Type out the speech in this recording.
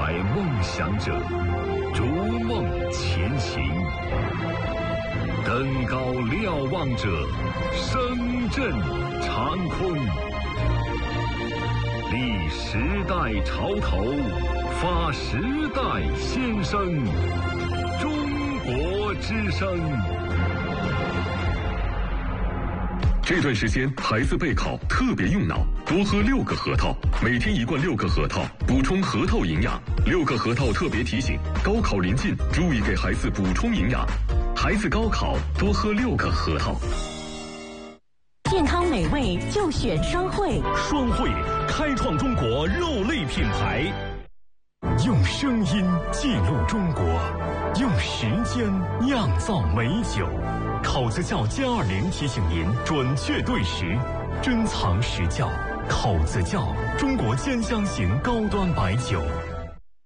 怀梦想者，逐梦前行；登高瞭望者，声震长空。立时代潮头，发时代先声。中国之声。 这段时间孩子备考特别用脑，多喝6个核桃，每天1罐6个核桃，补充核桃营养。6个核桃特别提醒：高考临近，注意给孩子补充营养。孩子高考多喝6个核桃。 健康美味就选双汇， 双汇开创中国肉类品牌， 用声音记录中国，用时间酿造美酒。口子窖+20提醒您准确对时，珍藏实窖。口子窖，中国兼香型高端白酒。